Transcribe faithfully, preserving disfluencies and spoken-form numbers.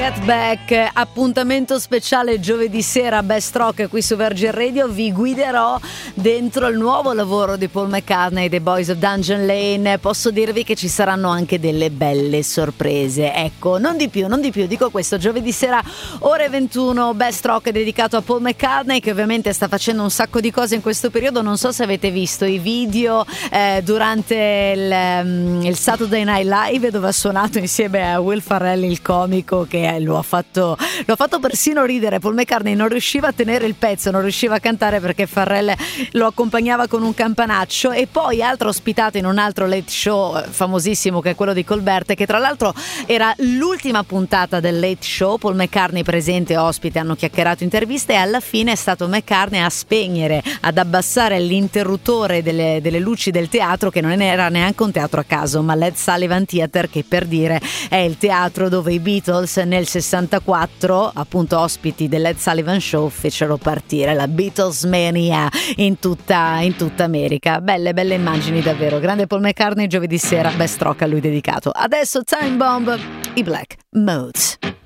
Get Back, appuntamento speciale giovedì sera, Best Rock qui su Virgin Radio. Vi guiderò dentro il nuovo lavoro di Paul McCartney, The Boys of Dungeon Lane. Posso dirvi che ci saranno anche delle belle sorprese, ecco, non di più, non di più, dico questo, giovedì sera ore ventuno, Best Rock dedicato a Paul McCartney, che ovviamente sta facendo un sacco di cose in questo periodo. Non so se avete visto i video eh, durante il, um, il Saturday Night Live, dove ha suonato insieme a Will Ferrell, il comico, che lo ha fatto lo ha fatto persino ridere. Paul McCartney non riusciva a tenere il pezzo, non riusciva a cantare perché Farrell lo accompagnava con un campanaccio. E poi altro ospitato in un altro late show famosissimo, che è quello di Colbert, che tra l'altro era l'ultima puntata del late show. Paul McCartney presente, ospite, hanno chiacchierato, interviste, e alla fine è stato McCartney a spegnere, ad abbassare l'interruttore delle, delle luci del teatro, che non era neanche un teatro a caso, ma l'Ed Sullivan Theatre, che per dire è il teatro dove i Beatles nel sessantaquattro, appunto ospiti dell'Ed Sullivan Show, fecero partire la Beatles Mania in tutta, in tutta America. Belle, belle immagini davvero. Grande Paul McCartney, giovedì sera, Best Rock a lui dedicato. Adesso Time Bomb, i Black Modes.